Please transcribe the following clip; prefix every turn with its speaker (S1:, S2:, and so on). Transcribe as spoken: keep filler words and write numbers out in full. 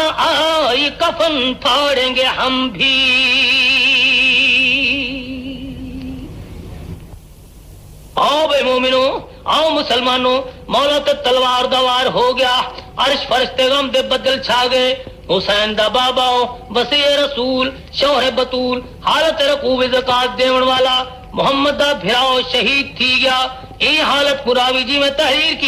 S1: आई कफन फाड़ेंगे हम भी। आओ बे मोमिनो, आओ मुसलमानों, मौला ते तलवार दवार हो गया, अर्श फरिश्ते गम दे बदल छा गए। हुसैन दा बाबा वसीए रसूल शौहरे बतूल हालत रकूब ज़कात देवण वाला मोहम्मद दा भिराओ शहीद थी गया। ये हालत मुरावी जी में तहरीर की